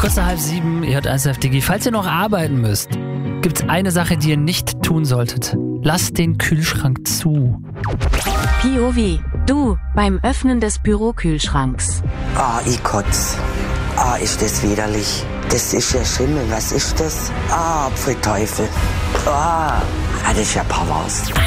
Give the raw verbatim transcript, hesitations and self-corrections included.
Kurz nach halb sieben, ihr hört eins F D G. Falls ihr noch arbeiten müsst, gibt's eine Sache, die ihr nicht tun solltet. Lasst den Kühlschrank zu. P O V. Du beim Öffnen des Bürokühlschranks. Ah, ich kotz. Ah, ist das widerlich. Das ist ja Schimmel. Was ist das? Ah, Apfelteufel. Ah, ah das ist ja pervers.